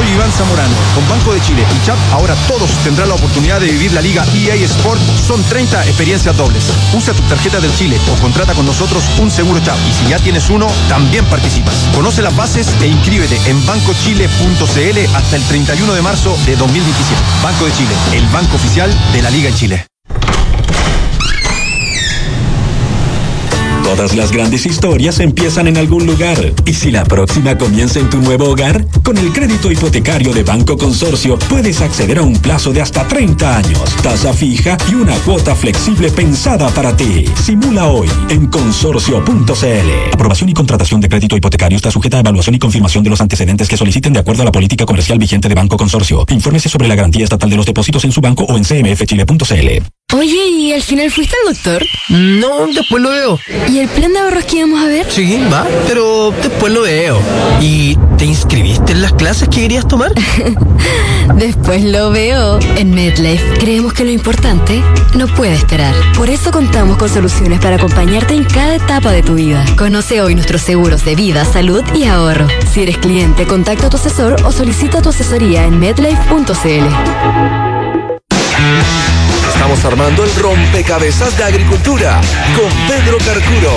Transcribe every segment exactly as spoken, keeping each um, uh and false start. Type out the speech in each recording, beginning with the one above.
Soy Iván Zamorano. Con Banco de Chile y Chap, ahora todos tendrán la oportunidad de vivir la Liga E A Sport. Son treinta experiencias dobles. Usa tu tarjeta del Chile o contrata con nosotros un seguro Chap. Y si ya tienes uno, también participas. Conoce las bases e inscríbete en banco chile punto c l hasta el treinta y uno de marzo de dos mil veintisiete. Banco de Chile, el banco oficial de la Liga en Chile. Todas las grandes historias empiezan en algún lugar. ¿Y si la próxima comienza en tu nuevo hogar? Con el crédito hipotecario de Banco Consorcio puedes acceder a un plazo de hasta treinta años, tasa fija y una cuota flexible pensada para ti. Simula hoy en consorcio punto c l. Aprobación y contratación de crédito hipotecario está sujeta a evaluación y confirmación de los antecedentes que soliciten de acuerdo a la política comercial vigente de Banco Consorcio. Infórmese sobre la garantía estatal de los depósitos en su banco o en c m f chile punto c l. Oye, ¿y al final fuiste al doctor? No, después lo veo. ¿Y el plan de ahorros que íbamos a ver? Sí, va, pero después lo veo. ¿Y te inscribiste en las clases que querías tomar? Después lo veo. En MedLife creemos que lo importante no puede esperar. Por eso contamos con soluciones para acompañarte en cada etapa de tu vida. Conoce hoy nuestros seguros de vida, salud y ahorro. Si eres cliente, contacta a tu asesor o solicita tu asesoría en medlife punto c l. Estamos armando el rompecabezas de agricultura con Pedro Carcuro.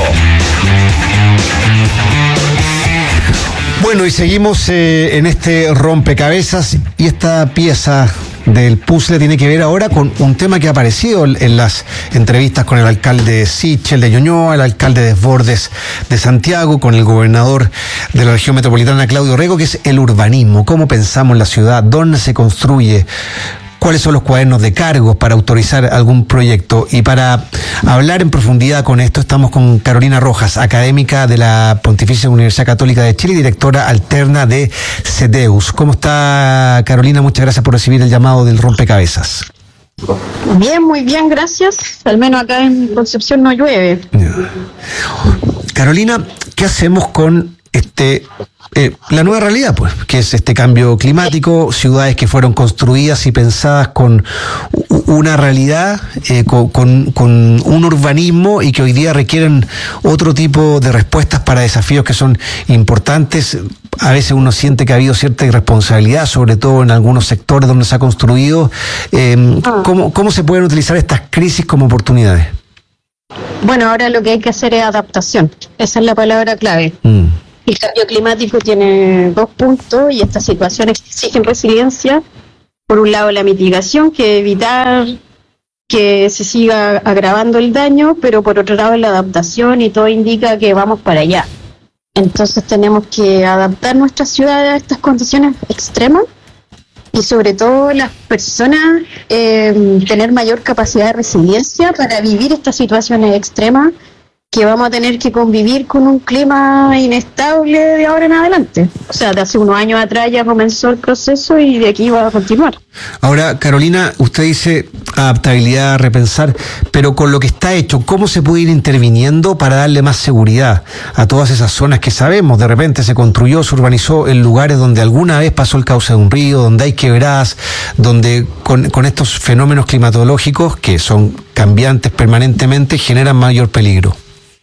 Bueno, y seguimos eh, en este rompecabezas, y esta pieza del puzzle tiene que ver ahora con un tema que ha aparecido en las entrevistas con el alcalde Sichel de Ñuñoa, el alcalde Desbordes de Santiago, con el gobernador de la región metropolitana, Claudio Rego, que es el urbanismo. ¿Cómo pensamos la ciudad? ¿Dónde se construye? ¿Cuáles son los cuadernos de cargos para autorizar algún proyecto? Y para hablar en profundidad con esto, estamos con Carolina Rojas, académica de la Pontificia Universidad Católica de Chile y directora alterna de CEDEUS. ¿Cómo está, Carolina? Muchas gracias por recibir el llamado del rompecabezas. Bien, muy bien, gracias. Al menos acá en Concepción no llueve. Carolina, ¿qué hacemos con este eh, la nueva realidad, pues, que es este cambio climático, ciudades que fueron construidas y pensadas con una realidad, eh, con, con, con un urbanismo, y que hoy día requieren otro tipo de respuestas para desafíos que son importantes? A veces uno siente que ha habido cierta irresponsabilidad, sobre todo en algunos sectores donde se ha construido. Eh, ¿cómo, ¿Cómo se pueden utilizar estas crisis como oportunidades? Bueno, ahora lo que hay que hacer es adaptación. Esa es la palabra clave. Mm. El cambio climático tiene dos puntos y estas situaciones exigen resiliencia. Por un lado, la mitigación, que evitar que se siga agravando el daño, pero por otro lado, la adaptación, y todo indica que vamos para allá. Entonces tenemos que adaptar nuestras ciudades a estas condiciones extremas, y sobre todo las personas eh, tener mayor capacidad de resiliencia para vivir estas situaciones extremas, que vamos a tener que convivir con un clima inestable de ahora en adelante. O sea, de hace unos años atrás ya comenzó el proceso y de aquí va a continuar. Ahora, Carolina, usted dice adaptabilidad, repensar, pero con lo que está hecho, ¿cómo se puede ir interviniendo para darle más seguridad a todas esas zonas que sabemos? De repente se construyó, se urbanizó en lugares donde alguna vez pasó el cauce de un río, donde hay quebradas, donde con, con estos fenómenos climatológicos, que son cambiantes permanentemente, generan mayor peligro.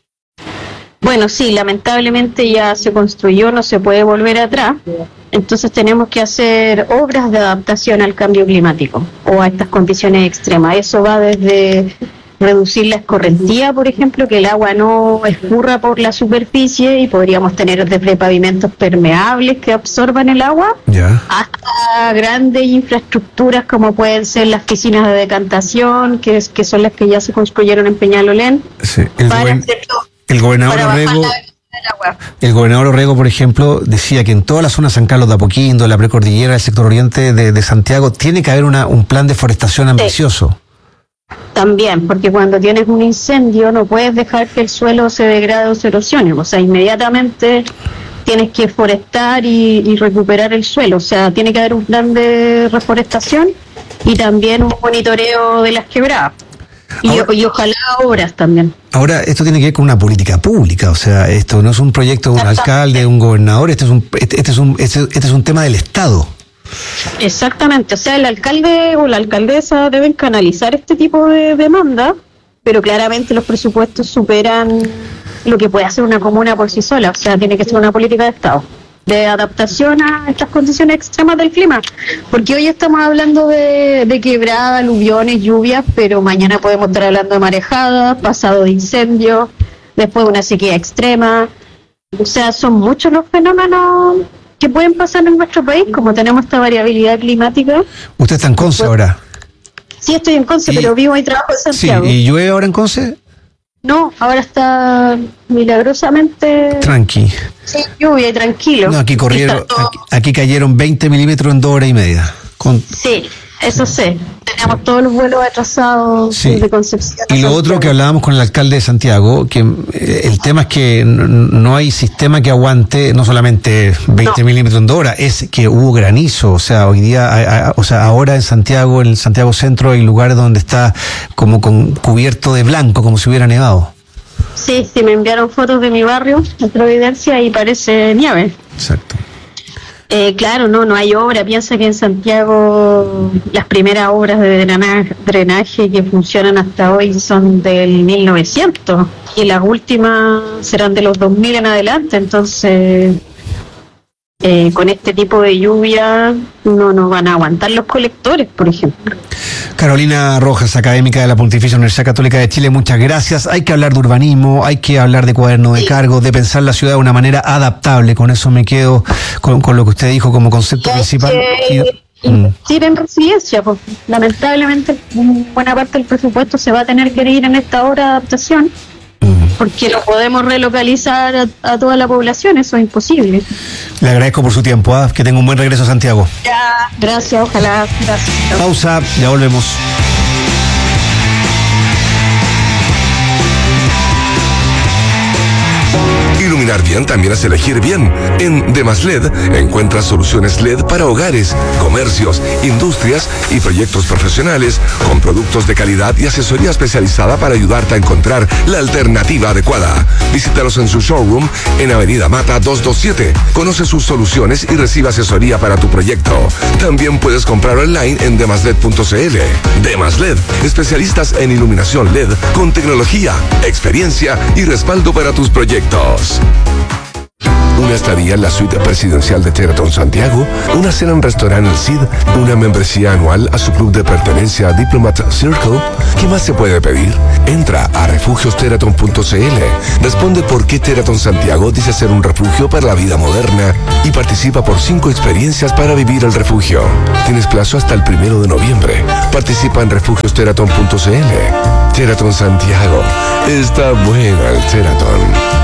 Bueno, sí, lamentablemente ya se construyó, no se puede volver atrás. Entonces tenemos que hacer obras de adaptación al cambio climático o a estas condiciones extremas. Eso va desde reducir la escorrentía, por ejemplo, que el agua no escurra por la superficie, y podríamos tener desde pavimentos permeables que absorban el agua, ya, hasta grandes infraestructuras como pueden ser las piscinas de decantación, que, es, que son las que ya se construyeron en Peñalolén. Sí, el para buen... hacerlo. El gobernador Orrego, el gobernador Orrego, por ejemplo, decía que en toda la zona de San Carlos de Apoquindo, la precordillera del sector oriente de, de Santiago, tiene que haber una, un plan de forestación ambicioso. Sí. También, porque cuando tienes un incendio no puedes dejar que el suelo se degrade o se erosione, o sea, inmediatamente tienes que forestar y, y recuperar el suelo. O sea, tiene que haber un plan de reforestación y también un monitoreo de las quebradas. Y, ahora, y ojalá obras también. Ahora, esto tiene que ver con una política pública, o sea, esto no es un proyecto de un alcalde, de un gobernador, este es un, este, este es un, este, este es un tema del Estado. Exactamente, o sea, el alcalde o la alcaldesa deben canalizar este tipo de demanda, pero claramente los presupuestos superan lo que puede hacer una comuna por sí sola, o sea, tiene que ser una política de Estado. de adaptación a estas condiciones extremas del clima, porque hoy estamos hablando de, de quebradas, aluviones, lluvias, pero mañana podemos estar hablando de marejadas, pasado de incendios, después de una sequía extrema. O sea, son muchos los fenómenos que pueden pasar en nuestro país, como tenemos esta variabilidad climática. ¿Usted está en Conce ahora? Sí, estoy en Conce, y, pero vivo y trabajo en Santiago. Sí, ¿y llueve ahora en Conce? No, ahora está milagrosamente... Tranqui. Sí, lluvia y tranquilo. No, aquí corrieron, aquí, aquí cayeron veinte milímetros en dos horas y media. Con... Sí, eso sé. Teníamos todos los vuelos atrasados sí. de Concepción. Y lo otro que hablábamos con el alcalde de Santiago, que eh, el tema es que no, no hay sistema que aguante no solamente veinte no. milímetros en dos horas, es que hubo granizo. O sea, hoy día, a, a, o sea, ahora en Santiago, en el Santiago Centro, hay lugares donde está como con cubierto de blanco, como si hubiera nevado. Sí, sí, me enviaron fotos de mi barrio, de Providencia, y parece nieve. Exacto. Eh, claro, no, no hay obra. Piensa que en Santiago las primeras obras de drenaje, drenaje que funcionan hasta hoy son del mil novecientos y las últimas serán de los dos mil en adelante. Entonces, eh, con este tipo de lluvia no nos van a aguantar los colectores, por ejemplo. Carolina Rojas, académica de la Pontificia Universidad Católica de Chile, muchas gracias. Hay que hablar de urbanismo, hay que hablar de cuaderno de cargo, de pensar la ciudad de una manera adaptable. Con eso me quedo con, con lo que usted dijo como concepto principal. Que invertir en resiliencia, porque lamentablemente buena parte del presupuesto se va a tener que ir en esta obra de adaptación, porque no podemos relocalizar a, a toda la población, eso es imposible. Le agradezco por su tiempo, ¿eh? Que tenga un buen regreso a Santiago. Ya, gracias, ojalá. Gracias. Pausa, ya volvemos. Iluminar bien también es elegir bien. En Demasled encuentras soluciones L E D para hogares, comercios, industrias y proyectos profesionales con productos de calidad y asesoría especializada para ayudarte a encontrar la alternativa adecuada. Visítalos en su showroom en Avenida Mata doscientos veintisiete. Conoce sus soluciones y recibe asesoría para tu proyecto. También puedes comprar online en demasled punto c l. Demasled, especialistas en iluminación L E D con tecnología, experiencia y respaldo para tus proyectos. Una estadía en la suite presidencial de Sheraton Santiago, una cena en restaurante El Cid, una membresía anual a su club de pertenencia Diplomat Circle. ¿Qué más se puede pedir? Entra a refugios sheraton punto c l, responde por qué Sheraton Santiago dice ser un refugio para la vida moderna y participa por cinco experiencias para vivir el refugio. Tienes plazo hasta el primero de noviembre. Participa en refugios sheraton punto c l. Sheraton Santiago. Está bueno el Sheraton.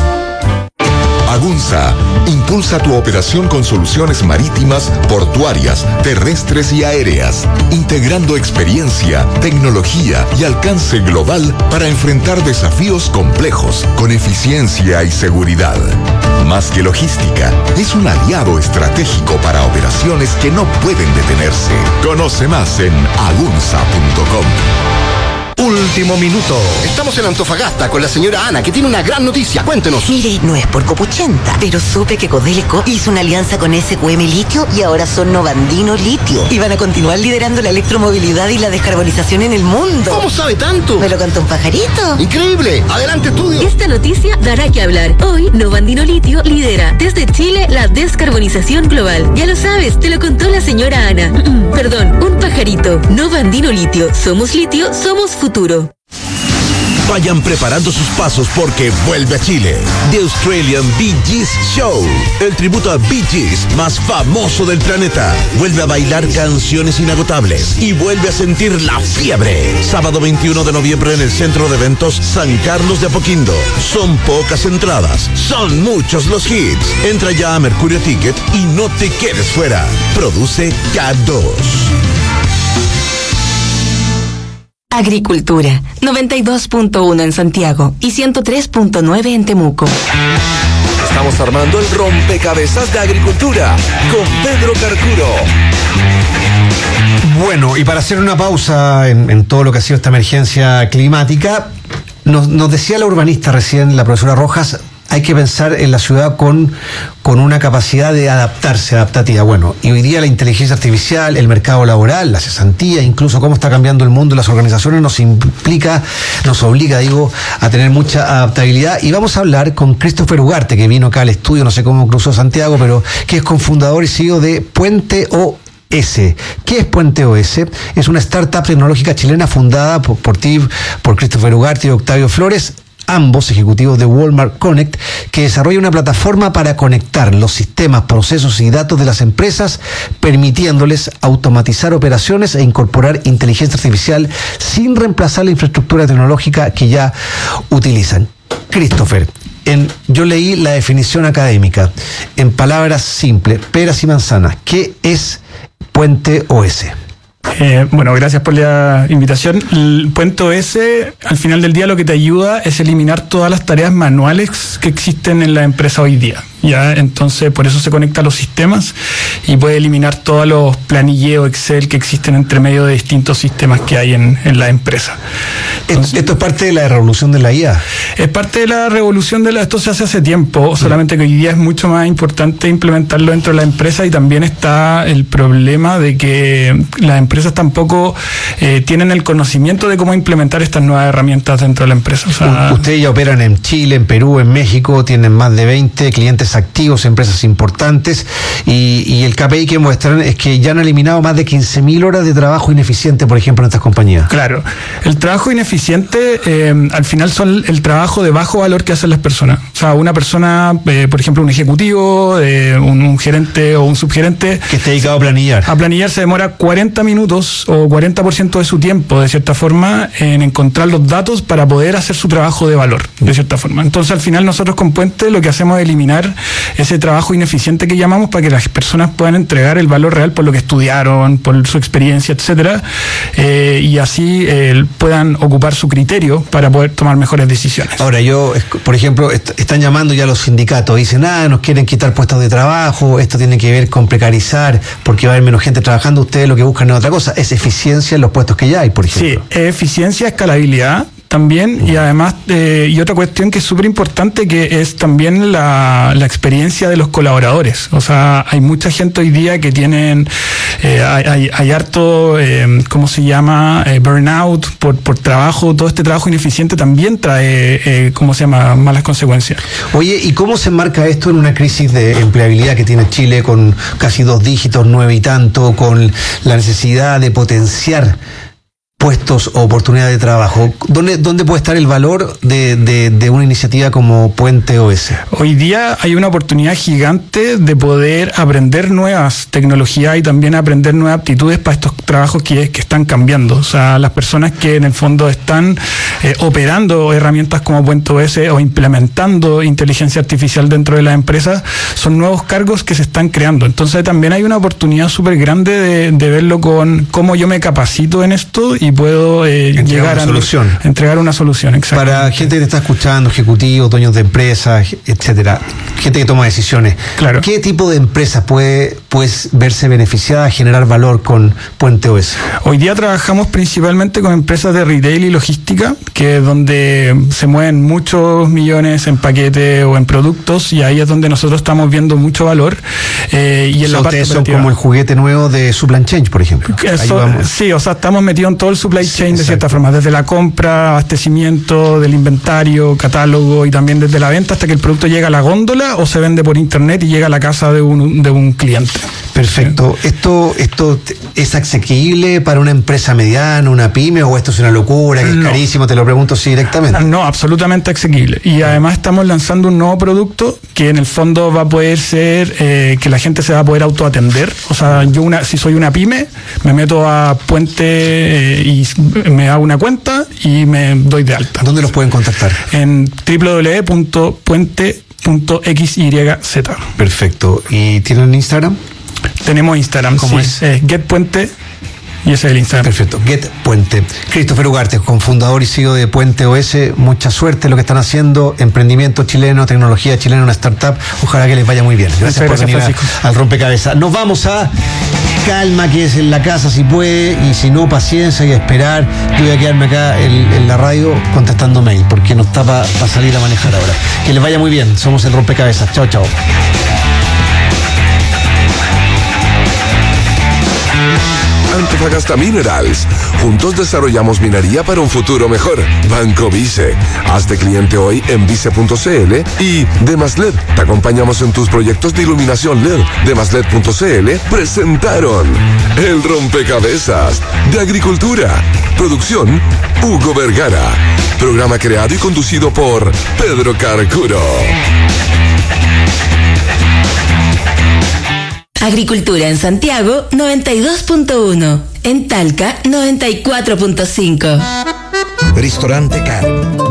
Agunza impulsa tu operación con soluciones marítimas, portuarias, terrestres y aéreas, integrando experiencia, tecnología y alcance global para enfrentar desafíos complejos con eficiencia y seguridad. Más que logística, es un aliado estratégico para operaciones que no pueden detenerse. Conoce más en agunza punto com. Último minuto. Estamos en Antofagasta con la señora Ana, que tiene una gran noticia. Cuéntenos. Mire, no es por copuchenta, pero supe que Codelco hizo una alianza con S Q M Litio y ahora son Novandino Litio. Y van a continuar liderando la electromovilidad y la descarbonización en el mundo. ¿Cómo sabe tanto? Me lo contó un pajarito. Increíble. Adelante, estudio. Esta noticia dará que hablar. Hoy, Novandino Litio lidera desde Chile la descarbonización global. Ya lo sabes, te lo contó la señora Ana. Perdón, un pajarito. Novandino Litio. Somos litio, somos futuro. Vayan preparando sus pasos porque vuelve a Chile The Australian Bee Gees Show, el tributo a Bee Gees más famoso del planeta. Vuelve a bailar canciones inagotables y vuelve a sentir la fiebre. Sábado veintiuno de noviembre en el Centro de Eventos San Carlos de Apoquindo. Son pocas entradas, son muchos los hits. Entra ya a Mercurio Ticket y no te quedes fuera. Produce K dos. Agricultura, noventa y dos punto uno en Santiago y ciento tres punto nueve en Temuco. Estamos armando el rompecabezas de agricultura con Pedro Carcuro. Bueno, y para hacer una pausa en, en todo lo que ha sido esta emergencia climática, nos, nos decía la urbanista recién, la profesora Rojas, hay que pensar en la ciudad con, con una capacidad de adaptarse, adaptativa. Bueno, y hoy día la inteligencia artificial, el mercado laboral, la cesantía, incluso cómo está cambiando el mundo, las organizaciones nos implica, nos obliga, digo, a tener mucha adaptabilidad. Y vamos a hablar con Christopher Ugarte, que vino acá al estudio, no sé cómo cruzó Santiago, pero que es cofundador y C E O de Puente O S. ¿Qué es Puente O S? Es una startup tecnológica chilena fundada por, por ti, por Christopher Ugarte y Octavio Flores, ambos ejecutivos de Walmart Connect, que desarrolla una plataforma para conectar los sistemas, procesos y datos de las empresas, permitiéndoles automatizar operaciones e incorporar inteligencia artificial sin reemplazar la infraestructura tecnológica que ya utilizan. Christopher, en, yo leí la definición académica, en palabras simples, peras y manzanas. ¿Qué es Puente O S? Eh, bueno, gracias por la invitación. El Puente O S, al final del día, lo que te ayuda es eliminar todas las tareas manuales que existen en la empresa hoy día. ¿Ya? Entonces, por eso se conecta a los sistemas y puede eliminar todos los planilleos Excel que existen entre medio de distintos sistemas que hay en, en la empresa. Entonces, esto es parte de la revolución de la I A. Es parte de la revolución de la... Esto se hace hace tiempo, sí. Solamente que hoy día es mucho más importante implementarlo dentro de la empresa, y también está el problema de que las empresas tampoco eh, tienen el conocimiento de cómo implementar estas nuevas herramientas dentro de la empresa. O sea, ustedes ya operan en Chile, en Perú, en México, tienen más de veinte clientes activos, empresas importantes, y, y el K P I que muestran es que ya han eliminado más de quince mil horas de trabajo ineficiente, por ejemplo, en estas compañías. Claro, el trabajo ineficiente eh, al final son el trabajo de bajo valor que hacen las personas. O sea, una persona, eh, por ejemplo, un ejecutivo, eh, un, un gerente o un subgerente que esté dedicado a planillar. A planillar se demora cuarenta minutos o cuarenta por ciento de su tiempo, de cierta forma, en encontrar los datos para poder hacer su trabajo de valor, de cierta forma. Entonces, al final, nosotros con Puente lo que hacemos es eliminar ese trabajo ineficiente que llamamos, para que las personas puedan entregar el valor real por lo que estudiaron, por su experiencia, etcétera, eh, y así eh, puedan ocupar su criterio para poder tomar mejores decisiones. Ahora, yo, por ejemplo, est- están llamando ya los sindicatos, dicen, ah, nos quieren quitar puestos de trabajo, esto tiene que ver con precarizar, porque va a haber menos gente trabajando. Ustedes lo que buscan es otra cosa, es eficiencia en los puestos que ya hay, por ejemplo. Sí, eficiencia, escalabilidad también, y además, eh, y otra cuestión que es súper importante, que es también la, la experiencia de los colaboradores. O sea, hay mucha gente hoy día que tienen, eh, hay, hay, hay harto, eh, ¿cómo se llama? Eh, burnout por, por trabajo. Todo este trabajo ineficiente también trae, eh, ¿cómo se llama? Malas consecuencias. Oye, ¿y cómo se enmarca esto en una crisis de empleabilidad que tiene Chile con casi dos dígitos, nueve y tanto, con la necesidad de potenciar puestos o oportunidades de trabajo? ¿Dónde, dónde puede estar el valor de, de, de una iniciativa como Puente O S? Hoy día hay una oportunidad gigante de poder aprender nuevas tecnologías y también aprender nuevas aptitudes para estos trabajos que, que están cambiando. O sea, las personas que en el fondo están eh, operando herramientas como Puente O S o implementando inteligencia artificial dentro de las empresas son nuevos cargos que se están creando. Entonces también hay una oportunidad súper grande de, de verlo con cómo yo me capacito en esto y puedo eh, llegar una a solución. entregar una solución. Exacto. Para gente que te está escuchando, ejecutivos, dueños de empresas, etcétera, gente que toma decisiones. Claro. ¿Qué tipo de empresas puede pues, verse beneficiada, generar valor con Puente O S? Hoy día trabajamos principalmente con empresas de retail y logística, que es donde se mueven muchos millones en paquetes o en productos, y ahí es donde nosotros estamos viendo mucho valor. Eh, y en o sea, la parte ustedes son operativa, como el juguete nuevo de Supply Chain, por ejemplo. Eso, sí, o sea, estamos metidos en todo el supply chain, sí, de cierta forma, desde la compra, abastecimiento del inventario, catálogo, y también desde la venta hasta que el producto llega a la góndola o se vende por internet y llega a la casa de un, de un cliente. Perfecto. Sí. ¿Esto, ¿Esto es asequible para una empresa mediana, una pyme, o esto es una locura, que es No. carísimo? Te lo pregunto así directamente. No, absolutamente asequible. Y además estamos lanzando un nuevo producto que en el fondo va a poder ser, eh, que la gente se va a poder autoatender. O sea, yo una, si soy una pyme, me meto a Puente eh, y me hago una cuenta y me doy de alta. ¿Dónde los pueden contactar? En doble u doble u doble u punto puente punto equis y zeta. Perfecto. ¿Y tienen Instagram? Tenemos Instagram, ¿Cómo sí. es? Eh, getpuente Y ese es el Instagram. Perfecto. Get Puente. Christopher Ugarte, cofundador y C E O de Puente O S. Mucha suerte en lo que están haciendo. Emprendimiento chileno, tecnología chilena, una startup. Ojalá que les vaya muy bien. Gracias, Gracias por venir Francisco. a, al rompecabezas. Nos vamos a calma, que es en la casa si puede, y si no, paciencia y esperar. Yo voy a quedarme acá en, en la radio contestando mail, porque no está para pa salir a manejar ahora. Que les vaya muy bien. Somos el rompecabezas. Chao, chao. Antofagasta Minerals. Juntos desarrollamos minería para un futuro mejor. Banco Vice. Hazte cliente hoy en vice punto cl y Demaslet. Te acompañamos en tus proyectos de iluminación L E D. Demaslet punto cl presentaron El Rompecabezas de Agricultura. Producción Hugo Vergara. Programa creado y conducido por Pedro Carcuro. Agricultura en Santiago noventa y dos punto uno, en Talca noventa y cuatro punto cinco. Ristorante Car.